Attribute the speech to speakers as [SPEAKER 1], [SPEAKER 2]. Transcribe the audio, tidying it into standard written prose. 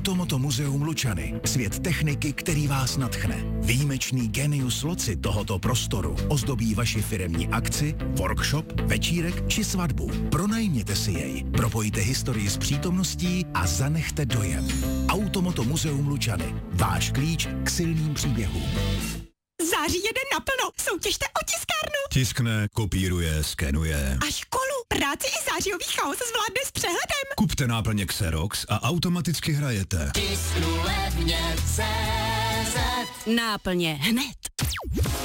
[SPEAKER 1] Automoto Muzeum Lučany. Svět techniky, který vás nadchne. Výjimečný genius loci tohoto prostoru ozdobí vaši firemní akci, workshop, večírek či svatbu. Pronajměte si jej, propojte historii s přítomností a zanechte dojem. Automoto Muzeum Lučany. Váš klíč k silným příběhům.
[SPEAKER 2] Září jede naplno. Soutěžte o tiskárnu.
[SPEAKER 3] Tiskne, kopíruje, skenuje.
[SPEAKER 2] A školu, práci i zářijový chaos zvládne s přehledem.
[SPEAKER 3] Kupte náplně Xerox a automaticky hrajete.
[SPEAKER 4] Tisknu levně CZ.
[SPEAKER 2] Náplně hned.